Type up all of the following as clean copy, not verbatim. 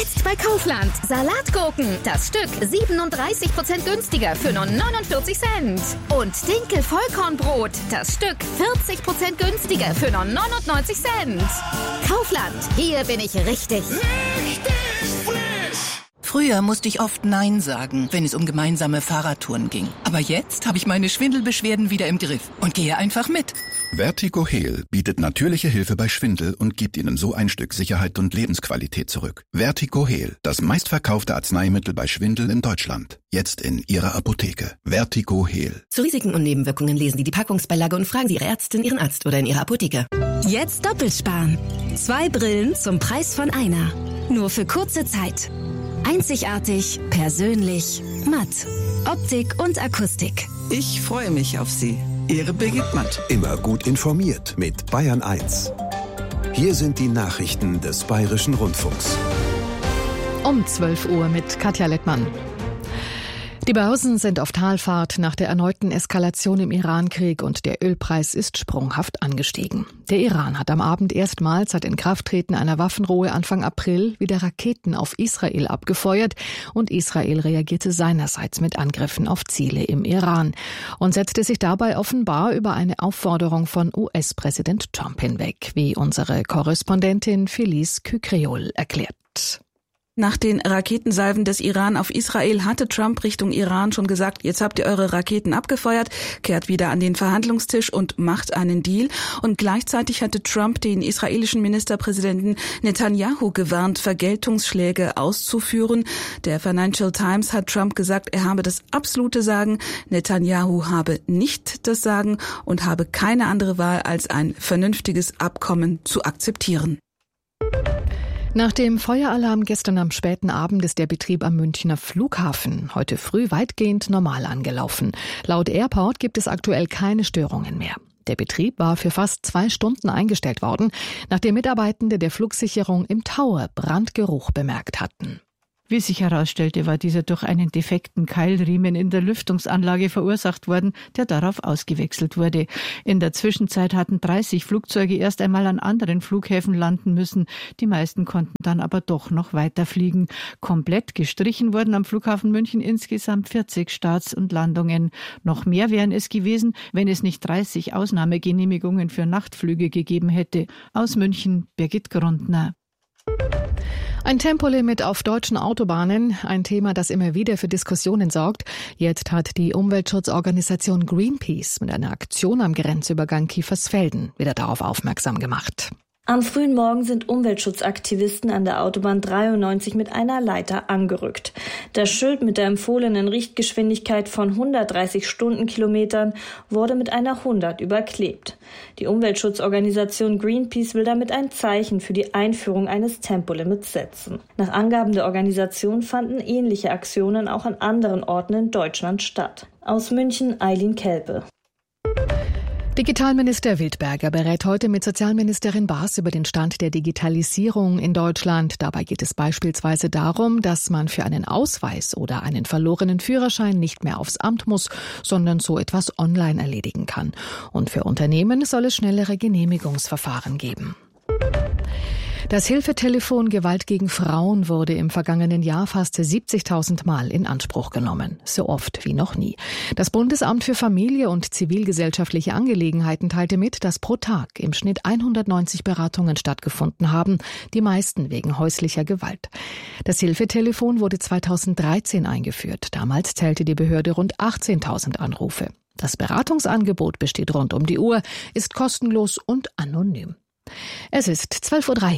Jetzt bei Kaufland. Salatgurken. Das Stück 37% günstiger für nur 49 Cent. Und Dinkel-Vollkornbrot. Das Stück 40% günstiger für nur 99 Cent. Kaufland. Hier bin ich richtig. Früher musste ich oft Nein sagen, wenn es um gemeinsame Fahrradtouren ging. Aber jetzt habe ich meine Schwindelbeschwerden wieder im Griff und gehe einfach mit. Vertigo Heal bietet natürliche Hilfe bei Schwindel und gibt Ihnen so ein Stück Sicherheit und Lebensqualität zurück. Vertigo Heal, das meistverkaufte Arzneimittel bei Schwindel in Deutschland. Jetzt in Ihrer Apotheke. Vertigo Heal. Zu Risiken und Nebenwirkungen lesen Sie die Packungsbeilage und fragen Sie Ihre Ärztin, Ihren Arzt oder in Ihrer Apotheke. Jetzt doppelt sparen. 2 Brillen zum Preis von einer. Nur für kurze Zeit. Einzigartig, persönlich, matt. Optik und Akustik. Ich freue mich auf Sie. Ihre Birgit Matt. Immer gut informiert mit Bayern 1. Hier sind die Nachrichten des Bayerischen Rundfunks. Um 12 Uhr mit Katja Lettmann. Die Börsen sind auf Talfahrt nach der erneuten Eskalation im Iran-Krieg und der Ölpreis ist sprunghaft angestiegen. Der Iran hat am Abend erstmals seit Inkrafttreten einer Waffenruhe Anfang April wieder Raketen auf Israel abgefeuert und Israel reagierte seinerseits mit Angriffen auf Ziele im Iran und setzte sich dabei offenbar über eine Aufforderung von US-Präsident Trump hinweg, wie unsere Korrespondentin Felice Kücriol erklärt. Nach den Raketensalven des Iran auf Israel hatte Trump Richtung Iran schon gesagt, jetzt habt ihr eure Raketen abgefeuert, kehrt wieder an den Verhandlungstisch und macht einen Deal. Und gleichzeitig hatte Trump den israelischen Ministerpräsidenten Netanyahu gewarnt, Vergeltungsschläge auszuführen. Der Financial Times hat Trump gesagt, er habe das absolute Sagen, Netanyahu habe nicht das Sagen und habe keine andere Wahl, als ein vernünftiges Abkommen zu akzeptieren. Nach dem Feueralarm gestern am späten Abend ist der Betrieb am Münchner Flughafen heute früh weitgehend normal angelaufen. Laut Airport gibt es aktuell keine Störungen mehr. Der Betrieb war für fast 2 Stunden eingestellt worden, nachdem Mitarbeitende der Flugsicherung im Tower Brandgeruch bemerkt hatten. Wie sich herausstellte, war dieser durch einen defekten Keilriemen in der Lüftungsanlage verursacht worden, der darauf ausgewechselt wurde. In der Zwischenzeit hatten 30 Flugzeuge erst einmal an anderen Flughäfen landen müssen. Die meisten konnten dann aber doch noch weiterfliegen. Komplett gestrichen wurden am Flughafen München insgesamt 40 Starts und Landungen. Noch mehr wären es gewesen, wenn es nicht 30 Ausnahmegenehmigungen für Nachtflüge gegeben hätte. Aus München, Birgit Grundner. Ein Tempolimit auf deutschen Autobahnen, ein Thema, das immer wieder für Diskussionen sorgt. Jetzt hat die Umweltschutzorganisation Greenpeace mit einer Aktion am Grenzübergang Kiefersfelden wieder darauf aufmerksam gemacht. Am frühen Morgen sind Umweltschutzaktivisten an der Autobahn 93 mit einer Leiter angerückt. Das Schild mit der empfohlenen Richtgeschwindigkeit von 130 Stundenkilometern wurde mit einer 100 überklebt. Die Umweltschutzorganisation Greenpeace will damit ein Zeichen für die Einführung eines Tempolimits setzen. Nach Angaben der Organisation fanden ähnliche Aktionen auch an anderen Orten in Deutschland statt. Aus München, Eileen Kelpe. Digitalminister Wildberger berät heute mit Sozialministerin Baas über den Stand der Digitalisierung in Deutschland. Dabei geht es beispielsweise darum, dass man für einen Ausweis oder einen verlorenen Führerschein nicht mehr aufs Amt muss, sondern so etwas online erledigen kann. Und für Unternehmen soll es schnellere Genehmigungsverfahren geben. Das Hilfetelefon Gewalt gegen Frauen wurde im vergangenen Jahr fast 70.000 Mal in Anspruch genommen. So oft wie noch nie. Das Bundesamt für Familie und zivilgesellschaftliche Angelegenheiten teilte mit, dass pro Tag im Schnitt 190 Beratungen stattgefunden haben, die meisten wegen häuslicher Gewalt. Das Hilfetelefon wurde 2013 eingeführt. Damals zählte die Behörde rund 18.000 Anrufe. Das Beratungsangebot besteht rund um die Uhr, ist kostenlos und anonym. Es ist 12.03 Uhr.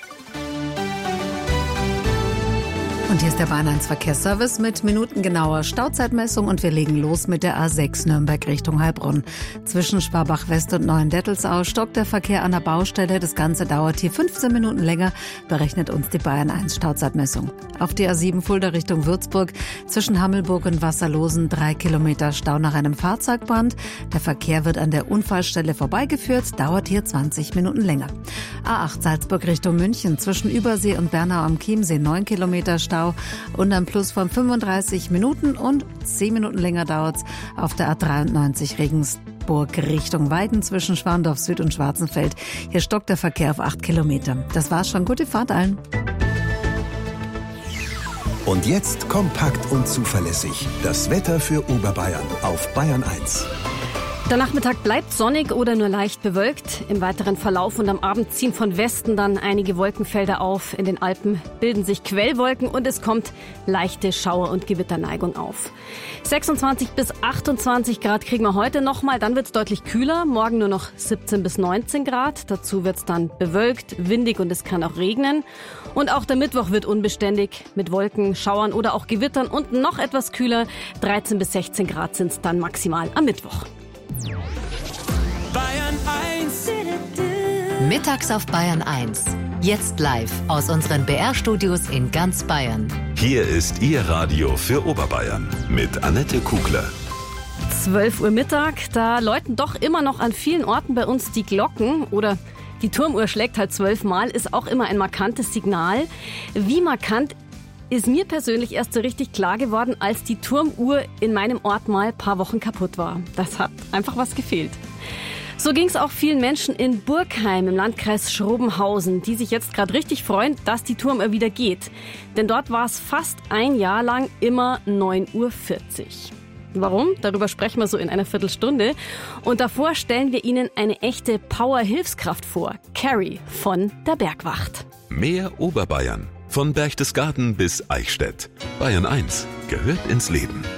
Und hier ist der Bayern 1 Verkehrsservice mit minutengenauer Stauzeitmessung und wir legen los mit der A6 Nürnberg Richtung Heilbronn. Zwischen Schwabach West und Neuendettelsau stockt der Verkehr an der Baustelle. Das Ganze dauert hier 15 Minuten länger, berechnet uns die Bayern 1 Stauzeitmessung. Auf die A7 Fulda Richtung Würzburg zwischen Hammelburg und Wasserlosen 3 Kilometer Stau nach einem Fahrzeugbrand. Der Verkehr wird an der Unfallstelle vorbeigeführt, dauert hier 20 Minuten länger. A8 Salzburg Richtung München zwischen Übersee und Bernau am Chiemsee 9 Kilometer Stau und ein Plus von 35 Minuten und 10 Minuten länger dauert's auf der A93 Regensburg Richtung Weiden zwischen Schwandorf Süd und Schwarzenfeld. Hier stockt der Verkehr auf 8 Kilometer. Das war's schon. Gute Fahrt allen. Und jetzt kompakt und zuverlässig. Das Wetter für Oberbayern auf Bayern 1. Der Nachmittag bleibt sonnig oder nur leicht bewölkt. Im weiteren Verlauf und am Abend ziehen von Westen dann einige Wolkenfelder auf. In den Alpen bilden sich Quellwolken und es kommt leichte Schauer- und Gewitterneigung auf. 26 bis 28 Grad kriegen wir heute nochmal. Dann wird es deutlich kühler. Morgen nur noch 17 bis 19 Grad. Dazu wird es dann bewölkt, windig und es kann auch regnen. Und auch der Mittwoch wird unbeständig mit Wolken, Schauern oder auch Gewittern und noch etwas kühler. 13 bis 16 Grad sind es dann maximal am Mittwoch. Bayern 1. Mittags auf Bayern 1. Jetzt live aus unseren BR-Studios in ganz Bayern. Hier ist Ihr Radio für Oberbayern mit Annette Kugler. 12 Uhr Mittag, da läuten doch immer noch an vielen Orten bei uns die Glocken oder die Turmuhr schlägt halt 12 Mal, ist auch immer ein markantes Signal. Wie markant ist mir persönlich erst so richtig klar geworden, als die Turmuhr in meinem Ort mal ein paar Wochen kaputt war. Das hat einfach was gefehlt. So ging es auch vielen Menschen in Burgheim im Landkreis Schrobenhausen, die sich jetzt gerade richtig freuen, dass die Turmuhr wieder geht. Denn dort war es fast ein Jahr lang immer 9.40 Uhr. Warum? Darüber sprechen wir so in einer Viertelstunde. Und davor stellen wir Ihnen eine echte Power-Hilfskraft vor. Carrie von der Bergwacht. Mehr Oberbayern. Von Berchtesgaden bis Eichstätt. Bayern 1 gehört ins Leben.